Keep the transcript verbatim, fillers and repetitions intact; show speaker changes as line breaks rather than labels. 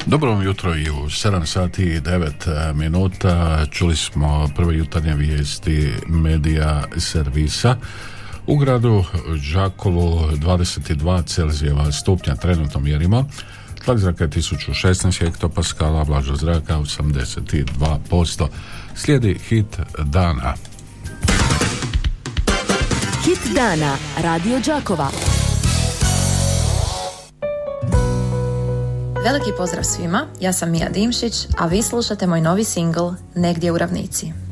Dobro vam jutro i u sedam sati i devet minuta čuli smo prve jutarnje vijesti medija servisa. U gradu Đakovu dvadeset dva Celzijeva stupnja trenutno mjerimo. Tlak zraka je tisuću šesnaest hektopaskala, vlažnost zraka osamdeset dva posto. Slijedi hit dana.
Hit dana, Radio Đakova.
Veliki pozdrav svima, ja sam Mija Dimšić, a vi slušate moj novi singl Negdje u ravnici.